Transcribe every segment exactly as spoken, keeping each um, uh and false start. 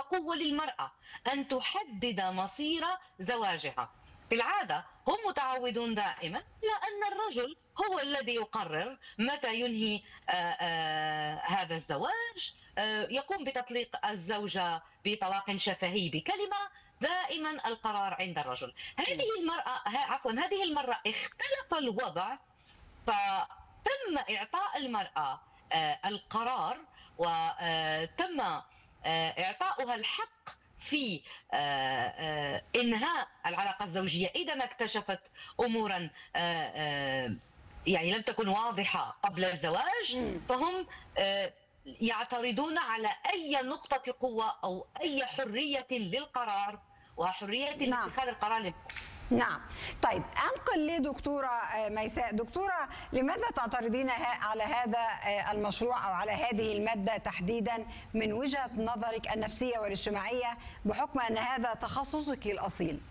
قوة للمرأة أن تحدد مصير زواجها. في العادة هم متعودون دائما لأن الرجل هو الذي يقرر متى ينهي آه، آه، هذا الزواج، آه، يقوم بتطليق الزوجة بطلاق شفهي بكلمة. دائما القرار عند الرجل. هذه المرأة ها- عفوا هذه المرة اختلف الوضع، فتم إعطاء المرأة آه، القرار، وتم إعطاؤها الحق في آه، آه، إنهاء العلاقة الزوجية إذا ما اكتشفت أمورا آه، آه، يعني لم تكن واضحة قبل الزواج. فهم آه، يعترضون على أي نقطة قوة أو أي حرية للقرار وحرية نعم. لاتخاذ القرار. نعم. طيب انقل لدكتوره ميساء. دكتوره، لماذا تعترضين على هذا المشروع او على هذه الماده تحديدا من وجهه نظرك النفسيه والاجتماعيه بحكم ان هذا تخصصك الاصيل؟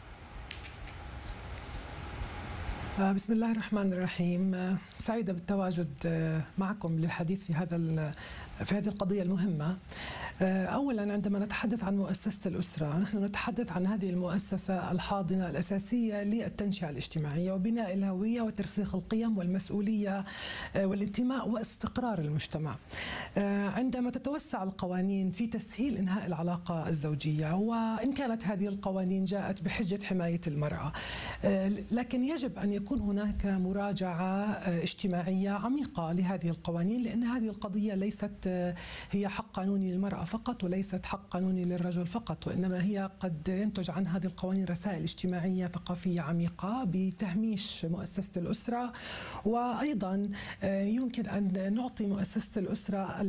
بسم الله الرحمن الرحيم. سعيدة بالتواجد معكم للحديث في هذا في هذه القضية المهمة. أولا، عندما نتحدث عن مؤسسة الأسرة نحن نتحدث عن هذه المؤسسة الحاضنة الأساسية للتنشئة الاجتماعية وبناء الهوية وترسيخ القيم والمسؤولية والانتماء واستقرار المجتمع. عندما تتوسع القوانين في تسهيل إنهاء العلاقة الزوجية، وإن كانت هذه القوانين جاءت بحجة حماية المرأة، لكن يجب أن يكون هناك مراجعة اجتماعية عميقة لهذه القوانين، لأن هذه القضية ليست هي حق قانوني للمرأة فقط وليست حق قانوني للرجل فقط، وإنما هي قد ينتج عن هذه القوانين رسائل اجتماعية ثقافية عميقة بتهميش مؤسسة الأسرة. وأيضا يمكن أن نعطي مؤسسة الأسرة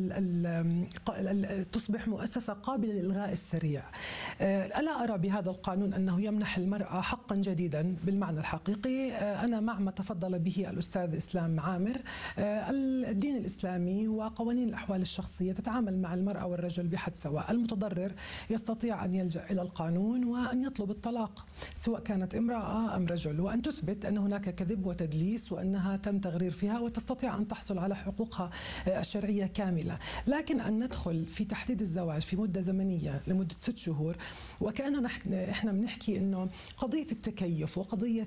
تصبح مؤسسة قابلة للإلغاء السريع. ألا أرى بهذا القانون أنه يمنح المرأة حقا جديدا بالمعنى الحقيقي. أنا مع ما تفضل به الأستاذ إسلام عامر. الدين الإسلامي وقوانين الأحوال الشخصية تتعامل مع المرأة والرجل بحد سواء. المتضرر يستطيع أن يلجأ إلى القانون وأن يطلب الطلاق سواء كانت امرأة أم رجل، وأن تثبت أن هناك كذب وتدليس وأنها تم تغرير فيها، وتستطيع أن تحصل على حقوقها الشرعية كاملة. لكن أن ندخل في تحديد الزواج في مدة زمنية لمدة ست شهور، وكأننا إحنا بنحكي أنه قضية التكيف وقضية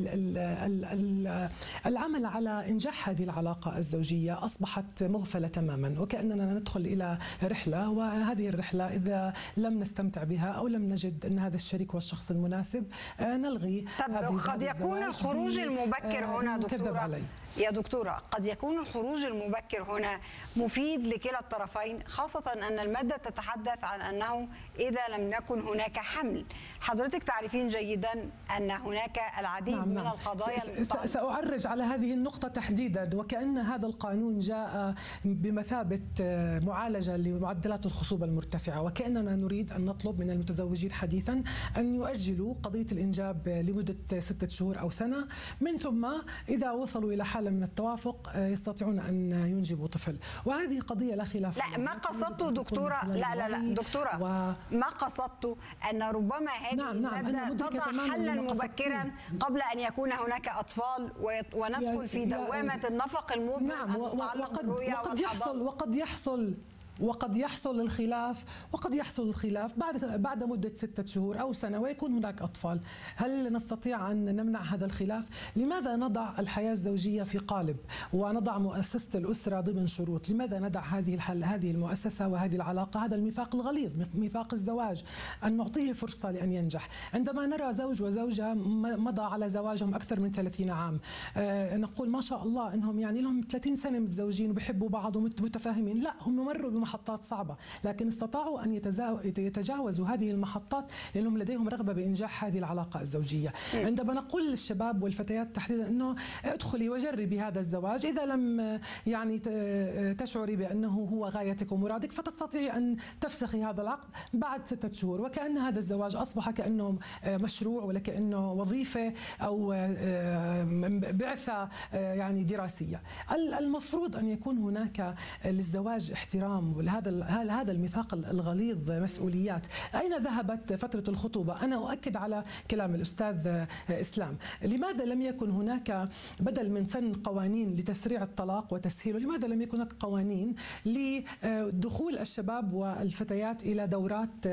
العمل على إنجاح هذه العلاقة الزوجية أصبحت مغفلة تماما، وكأننا ندخل إلى رحلة، وهذه الرحلة إذا لم نستمتع بها أو لم نجد أن هذا الشريك والشخص المناسب نلغي. طب قد يكون الخروج المبكر هنا دكتورة يا دكتورة قد يكون الخروج المبكر هنا مفيد لكلا الطرفين، خاصة أن المادة تتحدث عن أنه إذا لم يكن هناك حمل. حضرتك تعرفين جيدا أن هناك العديد نعم من نعم. القضايا. سأعرج على هذه النقطة تحديدا، وكأن هذا القانون جاء بمثابة معالجة لمعدلات الخصوبة المرتفعة، وكأننا نريد أن نطلب من المتزوجين حديثا أن يؤجلوا قضية الإنجاب لمدة ستة شهور أو سنة، من ثم إذا وصلوا إلى حالة من التوافق يستطيعون أن ينجبوا طفل. وهذه قضية لا خلاف. لا، ما قصدته دكتورة، لا لا لا دكتورة و... ما قصدته أن ربما هذه نعم نعم المادة تضع حلا مبكرا قبل أن يكون هناك أطفال وندخل في دوامة النفق المبكر. نعم، وقد وقد يحصل وقد يحصل وقد يحصل الخلاف وقد يحصل الخلاف بعد بعد مدة ستة شهور أو سنة ويكون هناك أطفال. هل نستطيع أن نمنع هذا الخلاف؟ لماذا نضع الحياة الزوجية في قالب ونضع مؤسسة الأسرة ضمن شروط؟ لماذا ندع هذه الحل هذه المؤسسة وهذه العلاقة، هذا الميثاق الغليظ، ميثاق الزواج، أن نعطيه فرصة لأن ينجح؟ عندما نرى زوج وزوجة مضى على زواجهم أكثر من ثلاثين عام، آه نقول ما شاء الله إنهم يعني لهم ثلاثين سنة متزوجين وبيحبوا بعض ومتفاهمين. لا، هم مروا محطات صعبة، لكن استطاعوا أن يتجاوزوا هذه المحطات لأنهم لديهم رغبة بإنجاح هذه العلاقة الزوجية. عندما نقول للشباب والفتيات تحديدا أنه ادخلي وجربي هذا الزواج، إذا لم يعني تشعري بأنه هو غايتك ومرادك فتستطيعي أن تفسخي هذا العقد بعد ستة شهور، وكأن هذا الزواج أصبح كأنه مشروع ولا كأنه وظيفة أو بعثة يعني دراسية. المفروض أن يكون هناك للزواج احترام، هذا هذا الميثاق الغليظ مسؤوليات. أين ذهبت فترة الخطوبة؟ أنا أؤكد على كلام الأستاذ إسلام. لماذا لم يكن هناك بدل من سن قوانين لتسريع الطلاق وتسهيله، لماذا لم يكن هناك قوانين لدخول الشباب والفتيات إلى دورات